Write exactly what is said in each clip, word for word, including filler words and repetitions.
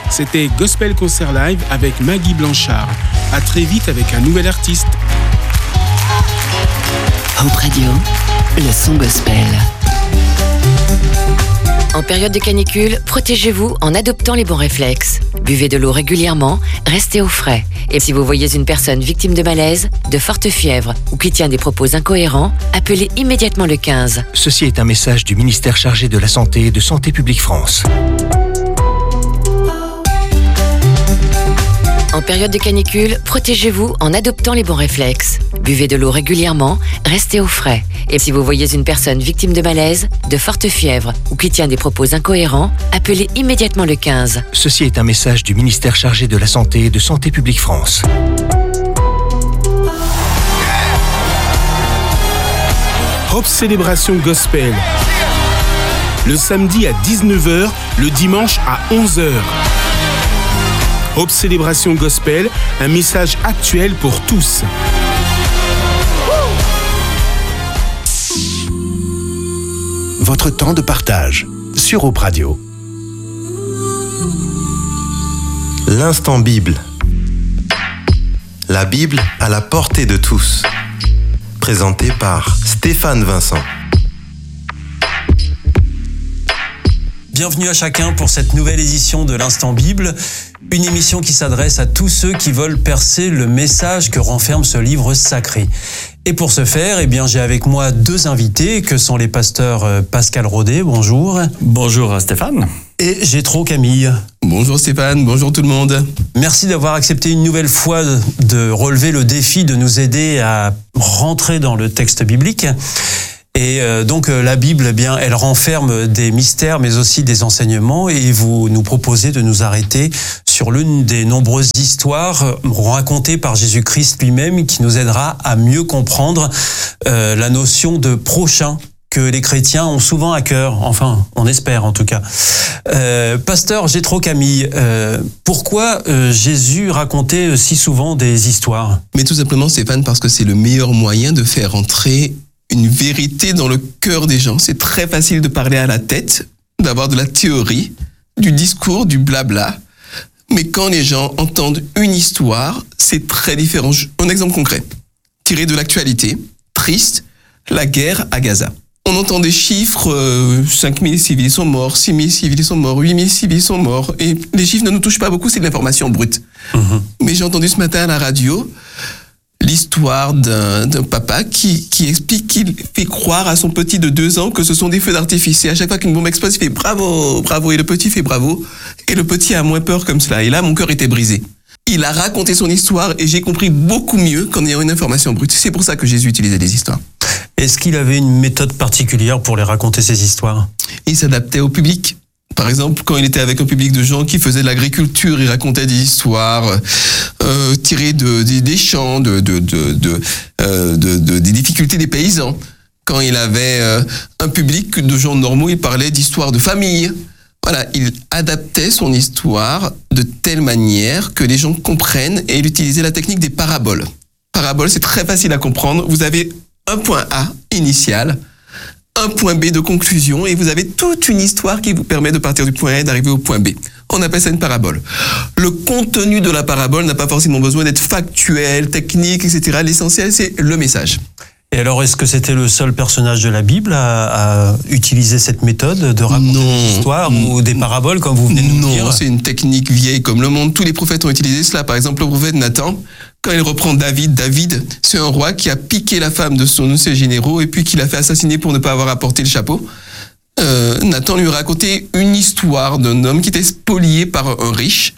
C'était Gospel Concert Live avec Maggie Blanchard. À très vite avec un nouvel artiste. Hope Radio, le son gospel. En période de canicule, protégez-vous en adoptant les bons réflexes. Buvez de l'eau régulièrement, restez au frais. Et si vous voyez une personne victime de malaise, de forte fièvre ou qui tient des propos incohérents, appelez immédiatement le quinze. Ceci est un message du ministère chargé de la Santé et de Santé publique France. En période de canicule, protégez-vous en adoptant les bons réflexes. Buvez de l'eau régulièrement, restez au frais. Et si vous voyez une personne victime de malaise, de forte fièvre ou qui tient des propos incohérents, appelez immédiatement le quinze. Ceci est un message du ministère chargé de la Santé et de Santé publique France. Hope Célébration Gospel. Le samedi à dix-neuf heures, le dimanche à onze heures. Hope Célébration Gospel, un message actuel pour tous. Votre temps de partage sur Hope Radio. L'instant Bible. La Bible à la portée de tous. Présenté par Stéphane Vincent. Bienvenue à chacun pour cette nouvelle édition de l'Instant Bible, une émission qui s'adresse à tous ceux qui veulent percer le message que renferme ce livre sacré. Et pour ce faire, eh bien, j'ai avec moi deux invités que sont les pasteurs Pascal Rodet, bonjour. Bonjour Stéphane. Et Jétro Camille. Bonjour Stéphane, bonjour tout le monde. Merci d'avoir accepté une nouvelle fois de relever le défi de nous aider à rentrer dans le texte biblique. Et euh, donc euh, la Bible, eh bien, elle renferme des mystères, mais aussi des enseignements. Et vous nous proposez de nous arrêter sur l'une des nombreuses histoires racontées par Jésus-Christ lui-même, qui nous aidera à mieux comprendre euh, la notion de prochain que les chrétiens ont souvent à cœur. Enfin, on espère en tout cas. Euh, Pasteur Jétro Camille, euh, pourquoi euh, Jésus racontait si souvent des histoires ? Mais tout simplement, Stéphane, parce que c'est le meilleur moyen de faire entrer une vérité dans le cœur des gens. C'est très facile de parler à la tête, d'avoir de la théorie, du discours, du blabla. Mais quand les gens entendent une histoire, c'est très différent. Un exemple concret, tiré de l'actualité, triste, la guerre à Gaza. On entend des chiffres, euh, cinq mille civils sont morts, six mille civils sont morts, huit mille civils sont morts. Et les chiffres ne nous touchent pas beaucoup, c'est de l'information brute. Mmh. Mais j'ai entendu ce matin à la radio l'histoire d'un, d'un papa qui, qui explique qu'il fait croire à son petit de deux ans que ce sont des feux d'artifice. Et à chaque fois qu'une bombe explose, il fait bravo, bravo. Et le petit fait bravo. Et le petit a moins peur comme cela. Et là, mon cœur était brisé. Il a raconté son histoire et j'ai compris beaucoup mieux qu'en ayant une information brute. C'est pour ça que Jésus utilisait des histoires. Est-ce qu'il avait une méthode particulière pour les raconter, ces histoires ? Il s'adaptait au public. Par exemple, quand il était avec un public de gens qui faisaient de l'agriculture, il racontait des histoires euh, tirées de, de, des champs, de, de, de, de, euh, de, de, des difficultés des paysans. Quand il avait euh, un public de gens normaux, il parlait d'histoires de famille. Voilà, il adaptait son histoire de telle manière que les gens comprennent et il utilisait la technique des paraboles. Parabole, c'est très facile à comprendre. Vous avez un point A initial, un point B de conclusion et vous avez toute une histoire qui vous permet de partir du point A et d'arriver au point B. On appelle ça une parabole. Le contenu de la parabole n'a pas forcément besoin d'être factuel, technique, et cetera. L'essentiel, c'est le message. Et alors, est-ce que c'était le seul personnage de la Bible à, à utiliser cette méthode de raconter non. des histoires ou des paraboles, comme vous venez de nous non, dire ? Non, c'est une technique vieille comme le monde. Tous les prophètes ont utilisé cela. Par exemple, le prophète Nathan, quand il reprend David, David, c'est un roi qui a piqué la femme de son de ses généraux et puis qui l'a fait assassiner pour ne pas avoir apporté le chapeau. Euh, Nathan lui a raconté une histoire d'un homme qui était spolié par un riche.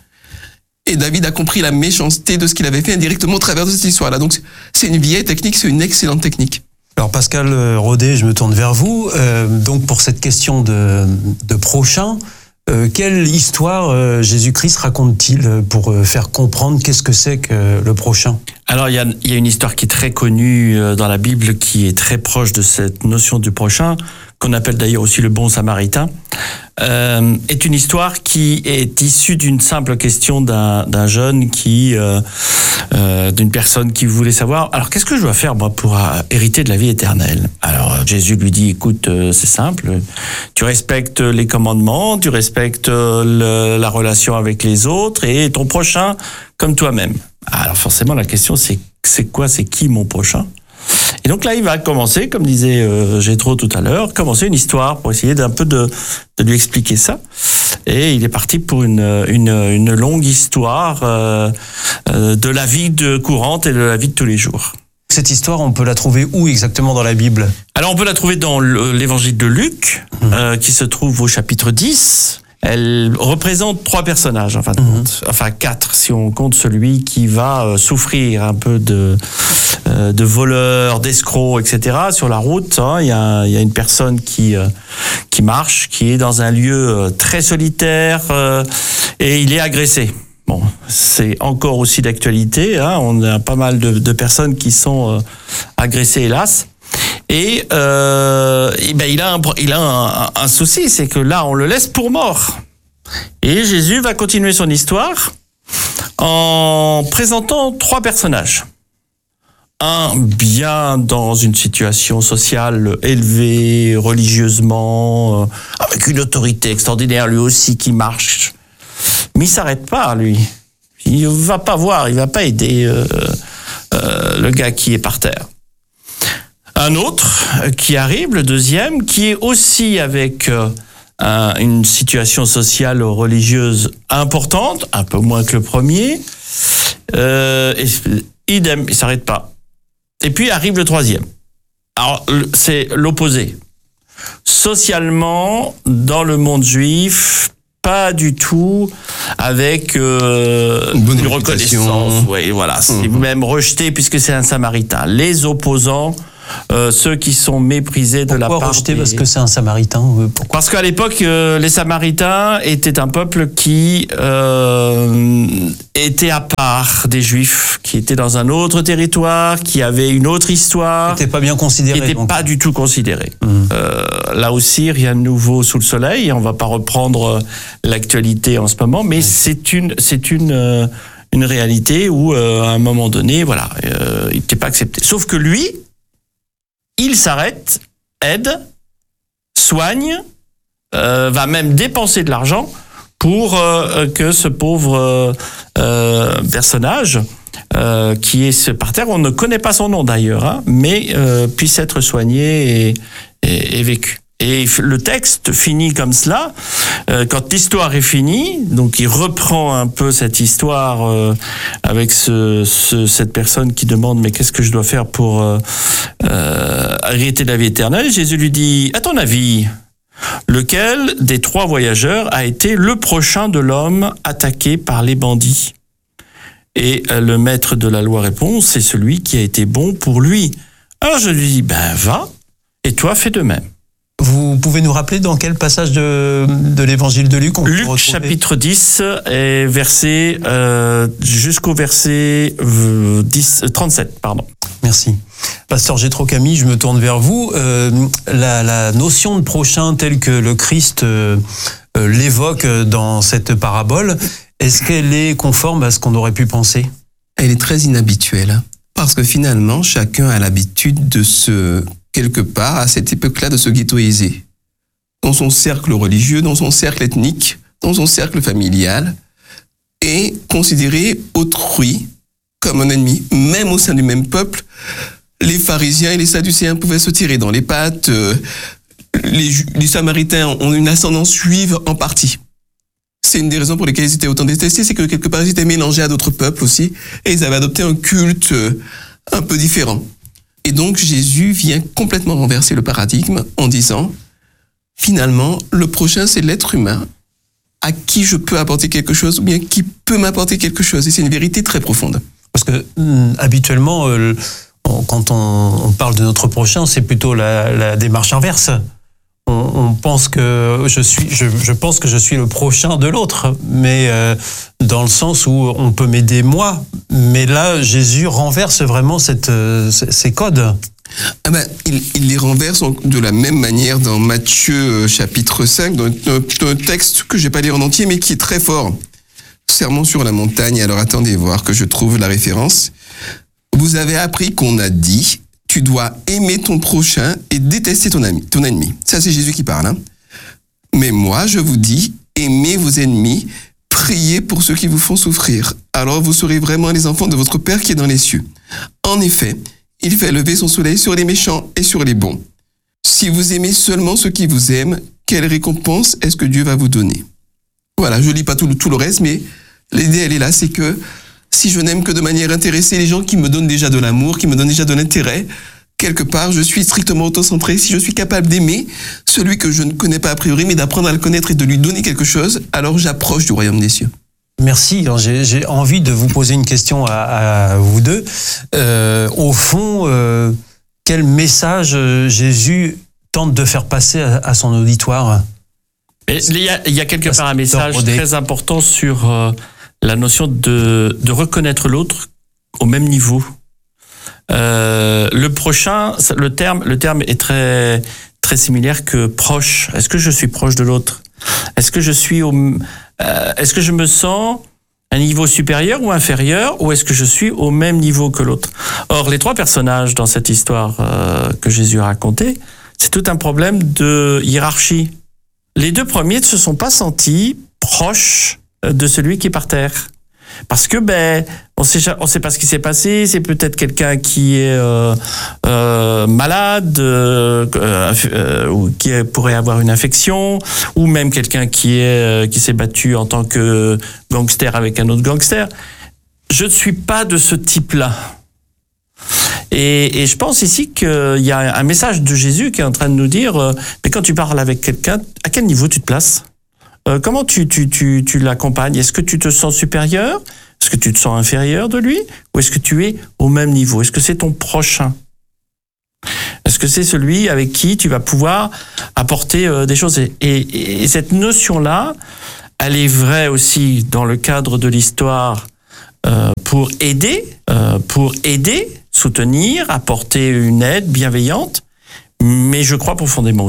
Et David a compris la méchanceté de ce qu'il avait fait indirectement au travers de cette histoire-là. Donc, c'est une vieille technique, c'est une excellente technique. Alors, Pascal Rodet, je me tourne vers vous. Euh, donc, pour cette question de, de prochain, euh, quelle histoire euh, Jésus-Christ raconte-t-il pour euh, faire comprendre qu'est-ce que c'est que le prochain ? Alors, il y a, il y a une histoire qui est très connue dans la Bible, qui est très proche de cette notion du prochain, qu'on appelle d'ailleurs aussi le bon samaritain, euh, est une histoire qui est issue d'une simple question d'un, d'un jeune qui, euh, euh, d'une personne qui voulait savoir, alors qu'est-ce que je dois faire moi pour euh, hériter de la vie éternelle? Alors Jésus lui dit, écoute, euh, c'est simple, tu respectes les commandements, tu respectes le, la relation avec les autres et ton prochain comme toi-même. Alors forcément la question c'est, c'est quoi, c'est qui mon prochain? Et donc là, il va commencer, comme disait euh, Jétro tout à l'heure, commencer une histoire pour essayer d'un peu de, de lui expliquer ça. Et il est parti pour une, une, une longue histoire euh, euh, de la vie de courante et de la vie de tous les jours. Cette histoire, on peut la trouver où exactement dans la Bible? Alors, on peut la trouver dans l'évangile de Luc, mmh. euh, qui se trouve au chapitre dix. Elle représente trois personnages, en fin de compte. Mmh. Enfin, quatre, si on compte celui qui va euh, souffrir un peu de, euh, de voleurs, d'escrocs, et cetera. Sur la route, hein, il y a, il y a une personne qui, euh, qui marche, qui est dans un lieu euh, très solitaire, euh, et il est agressé. Bon, c'est encore aussi d'actualité, hein. On a pas mal de, de personnes qui sont euh, agressées, hélas. Et, euh, et ben il a un, il a un, un, un souci, c'est que là on le laisse pour mort. Et Jésus va continuer son histoire en présentant trois personnages. Un bien dans une situation sociale élevée, religieusement, euh, avec une autorité extraordinaire, lui aussi qui marche. Mais il s'arrête pas, lui. Il va pas voir, il va pas aider euh, euh, le gars qui est par terre. Un autre qui arrive, le deuxième, qui est aussi avec euh, un, une situation sociale religieuse importante, un peu moins que le premier. Euh, et, idem, il s'arrête pas. Et puis arrive le troisième. Alors, c'est l'opposé. Socialement, dans le monde juif, pas du tout avec euh, une, une reconnaissance. Oui, voilà, c'est mmh. même rejeté puisque c'est un samaritain. Les opposants, Euh, ceux qui sont méprisés de Pourquoi la part rejeter des... parce que c'est un samaritain? Pourquoi? Parce qu'à l'époque, euh, les Samaritains étaient un peuple qui euh, était à part des Juifs, qui était dans un autre territoire, qui avait une autre histoire. Qui n'était pas bien considéré. Qui n'était pas du tout considéré. Mmh. Euh, là aussi, rien de nouveau sous le soleil. On va pas reprendre l'actualité en ce moment, mais mmh. c'est une, c'est une, euh, une réalité où, euh, à un moment donné, voilà, euh, il n'était pas accepté. Sauf que lui, il s'arrête, aide, soigne, euh, va même dépenser de l'argent pour euh, que ce pauvre euh, euh, personnage euh, qui est par terre, on ne connaît pas son nom d'ailleurs, hein, mais euh, puisse être soigné et, et, et vécu. Et le texte finit comme cela, euh, quand l'histoire est finie, donc il reprend un peu cette histoire euh, avec ce, ce, cette personne qui demande mais qu'est-ce que je dois faire pour euh, euh, hériter de la vie éternelle. Jésus lui dit, à ton avis, lequel des trois voyageurs a été le prochain de l'homme attaqué par les bandits? Et le maître de la loi répond, c'est celui qui a été bon pour lui. Alors je lui dis, ben va, et toi fais de même. Vous pouvez nous rappeler dans quel passage de, de l'évangile de Luc on Luc chapitre dix, et verset, euh, jusqu'au verset euh, dix, trente-sept, pardon. Merci. Pasteur Jétro Camille, je me tourne vers vous. Euh, la, la notion de prochain telle que le Christ euh, euh, l'évoque dans cette parabole, est-ce qu'elle est conforme à ce qu'on aurait pu penser? Elle est très inhabituelle, parce que finalement, chacun a l'habitude de se... quelque part, à cette époque-là, de se ghettoiser. Dans son cercle religieux, dans son cercle ethnique, dans son cercle familial, et considérer autrui comme un ennemi. Même au sein du même peuple, les pharisiens et les sadducéens pouvaient se tirer dans les pattes. Les, les samaritains ont une ascendance juive en partie. C'est une des raisons pour lesquelles ils étaient autant détestés, c'est que quelque part, ils étaient mélangés à d'autres peuples aussi, et ils avaient adopté un culte un peu différent. Et donc Jésus vient complètement renverser le paradigme en disant, finalement, le prochain c'est l'être humain à qui je peux apporter quelque chose ou bien qui peut m'apporter quelque chose. Et c'est une vérité très profonde. Parce que hum, habituellement, euh, on, quand on, on parle de notre prochain, c'est plutôt la, la démarche inverse. On, on pense que je suis, je, je pense que je suis le prochain de l'autre, mais euh, dans le sens où on peut m'aider moi. Mais là, Jésus renverse vraiment cette, euh, ces codes. Ah ben, il, il les renverse en- de la même manière dans Matthieu euh, chapitre cinq, dans un, un texte que je vais pas lire en entier, mais qui est très fort. Sermon sur la montagne, alors attendez voir que je trouve la référence. Vous avez appris qu'on a dit, tu dois aimer ton prochain et détester ton ami, ton ennemi. Ça, c'est Jésus qui parle. Hein. Mais moi, je vous dis, aimez vos ennemis, priez pour ceux qui vous font souffrir. Alors vous serez vraiment les enfants de votre Père qui est dans les cieux. En effet, il fait lever son soleil sur les méchants et sur les bons. Si vous aimez seulement ceux qui vous aiment, quelle récompense est-ce que Dieu va vous donner? Voilà, je lis pas tout le, tout le reste, mais l'idée, elle est là, c'est que si je n'aime que de manière intéressée les gens qui me donnent déjà de l'amour, qui me donnent déjà de l'intérêt, quelque part, je suis strictement autocentré. Si je suis capable d'aimer celui que je ne connais pas a priori, mais d'apprendre à le connaître et de lui donner quelque chose, alors j'approche du royaume des cieux. Merci. Alors, J'ai, j'ai envie de vous poser une question à, à vous deux. Euh, au fond, euh, quel message euh, Jésus tente de faire passer à, à son auditoire? Mais il y a, il y a quelque part un message Rodé. très important sur euh, la notion de, de reconnaître l'autre au même niveau. Euh, le prochain, ça- le terme, le terme est très très similaire que proche. Est-ce que je suis proche de l'autre? Est-ce que je suis au, euh, est-ce que je me sens à un niveau supérieur ou inférieur, ou est-ce que je suis au même niveau que l'autre? Or, les trois personnages dans cette histoire euh, que Jésus a racontée, c'est tout un problème de hiérarchie. Les deux premiers ne se sont pas sentis proches de celui qui est par terre. Parce que ben on sait on sait pas ce qui s'est passé, c'est peut-être quelqu'un qui est euh, euh, malade euh, euh, ou qui pourrait avoir une infection, ou même quelqu'un qui est euh, qui s'est battu en tant que gangster avec un autre gangster. Je ne suis pas de ce type-là. Et, et je pense ici qu'il y a un message de Jésus qui est en train de nous dire, euh, mais quand tu parles avec quelqu'un, à quel niveau tu te places? Euh, comment tu, tu, tu, tu l'accompagnes? Est-ce que tu te sens supérieur? Est-ce que tu te sens inférieur de lui? Ou est-ce que tu es au même niveau? Est-ce que c'est ton prochain? Est-ce que c'est celui avec qui tu vas pouvoir apporter euh, des choses? Et, et, et cette notion-là, elle est vraie aussi dans le cadre de l'histoire euh, pour aider, euh, pour aider, soutenir, apporter une aide bienveillante. Mais je crois profondément